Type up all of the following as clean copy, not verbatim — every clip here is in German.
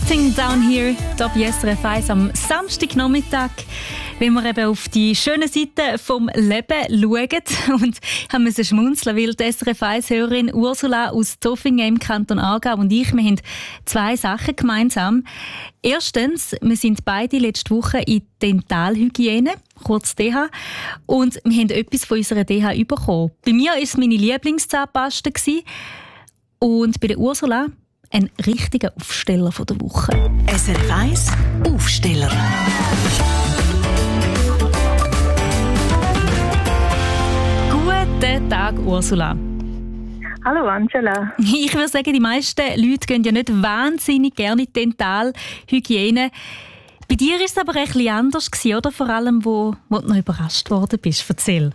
Waiting Down Here, hier bei SRF 1 am Samstagnachmittag, wenn wir eben auf die schönen Seiten vom Leben schauen. Und haben müssen schmunzeln, weil die SRF 1-Hörerin Ursula aus Zofingen im Kanton Aargau und ich, wir haben zwei Sachen gemeinsam. Erstens, wir sind beide letzte Woche in Dentalhygiene, kurz DH, und wir haben etwas von unserer DH bekommen. Bei mir war es meine Lieblingszahnpasta und bei der Ursula ein richtiger Aufsteller von der Woche. SRF 1 Aufsteller. Guten Tag, Ursula. Hallo Angela. Ich würde sagen, die meisten Leute gehen ja nicht wahnsinnig gerne in die Dentalhygiene. Bei dir war es aber ein bisschen anders, oder? Vor allem, wo du noch überrascht worden bist. Erzähl.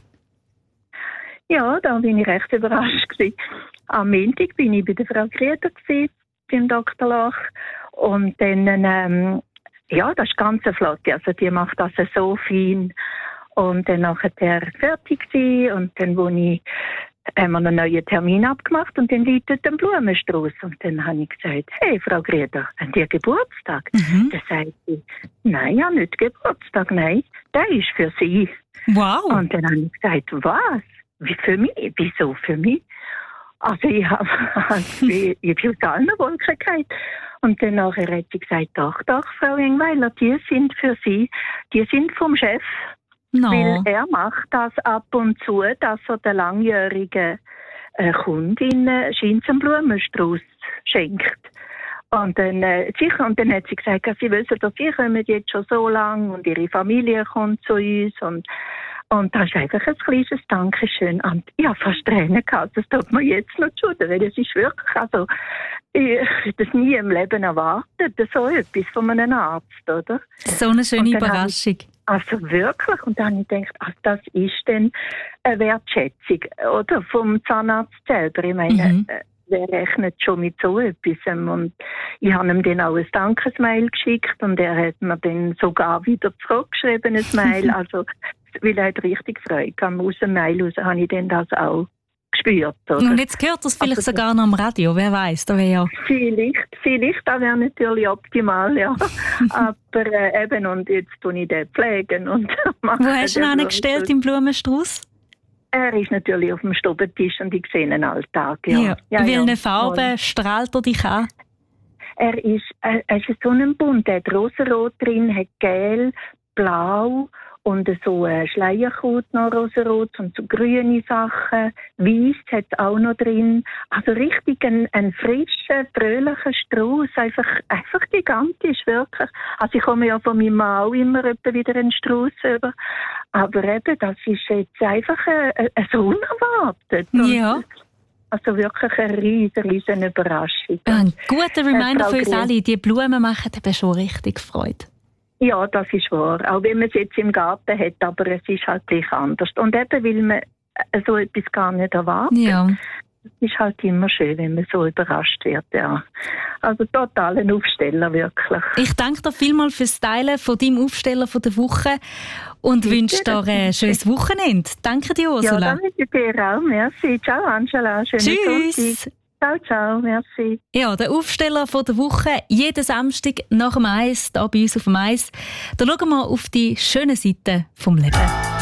Ja, da bin ich recht überrascht. Am Montag bin ich bei der Frau Grieter beim Dr. Lach. Und dann, ja, das ist ganz flott. Also die macht das so fein. Und dann nachher fertig gewesen. Und dann, haben wir einen neuen Termin abgemacht und dann liegt ein Blumenstrauß. Und dann habe ich gesagt, hey, Frau Grieter, haben Sie Geburtstag? Dann sagt sie, nein, ja, nicht Geburtstag, nein, der ist für Sie. Wow. Und dann habe ich gesagt, was? Wie für mich? Wieso für mich? Also ich habe aus allen Wolken gehabt. Und dann nachher hat sie gesagt, doch, Frau Engweiler, die sind für Sie, die sind vom Chef. No. Weil er macht das ab und zu, dass er der langjährigen Kundin einen Blumenstrauß schenkt. Und dann hat sie gesagt, sie wissen, dass sie kommen jetzt schon so lange und ihre Familie kommt zu uns. Und das ist einfach ein kleines Dankeschön. Und ich habe fast Tränen gehabt. Das tut mir jetzt noch schudern, weil es ist wirklich, also, ich hätte das nie im Leben erwartet, so etwas von einem Arzt, oder? So eine schöne Überraschung. Also wirklich. Und dann habe ich gedacht, das ist dann eine Wertschätzung, oder? Vom Zahnarzt selber. Ich meine, wer rechnet schon mit so etwas? Und ich habe ihm dann auch ein Dankesmail geschickt und er hat mir dann sogar wieder zurückgeschrieben, ein Mail. Also, weil er hat richtig Freude gehabt. Aus dem Mail raus habe ich dann das auch gespürt. Oder? Und jetzt hört das vielleicht sogar noch am Radio, wer weiß, da wäre ja... Vielleicht, das wäre natürlich optimal, ja. Aber eben, und jetzt tue ich den pflegen und mache. Wo hast du ihn angestellt im Blumenstrauß? Er ist natürlich auf dem Stubentisch und ich sehe ihn alltag, ja. Welche Farbe strahlt er dich an? Er ist so ein Bunt, er hat rosarot drin, hat gel, blau und so Schleierkraut noch rosarot und so grüne Sachen. Weiss hat es auch noch drin. Also richtig ein frischer, fröhlicher Strauß. Einfach gigantisch, wirklich. Also ich komme ja von meinem Mann auch immer wieder einen Strauß über. Aber eben, das ist jetzt einfach so unerwartet. Ja. Also wirklich eine riesen Überraschung. Ein guter Reminder für uns alle, die Blumen machen eben schon richtig Freude. Ja, das ist wahr. Auch wenn man es jetzt im Garten hat, aber es ist halt gleich anders. Und eben, weil man so etwas gar nicht erwartet. Ja. Es ist halt immer schön, wenn man so überrascht wird, ja. Also total ein Aufsteller, wirklich. Ich danke dir vielmals fürs Teilen von deinem Aufsteller von der Woche und wünsche dir ein schönes Wochenende. Danke dir, Ursula. Ja, danke dir auch. Merci. Ciao, Angela. Schönen Tschüss. Sonntag. Ciao, merci. Ja, der Aufsteller von der Woche, jeden Samstag nach dem Eis, hier bei uns auf dem Eis. Da schauen wir auf die schönen Seiten vom Leben.